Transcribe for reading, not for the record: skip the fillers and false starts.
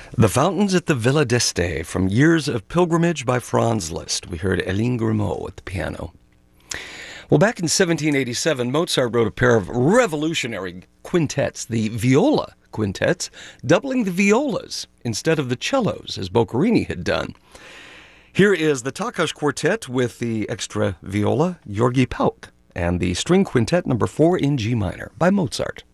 The Fountains at the Villa d'Este from Years of Pilgrimage by Franz Liszt. We heard Eline Grimaud at the piano. Well, back in 1787, Mozart wrote a pair of revolutionary quintets, the viola quintets, doubling the violas instead of the cellos, as Boccherini had done. Here is the Takács Quartet with the extra viola, György Pauk, and the string quintet number 4 in G minor by Mozart.